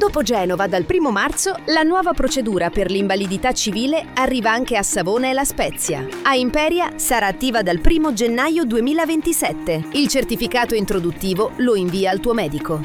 Dopo Genova, dal 1 marzo, la nuova procedura per l'invalidità civile arriva anche a Savona e La Spezia. A Imperia sarà attiva dal 1 gennaio 2027. Il certificato introduttivo lo invia al tuo medico.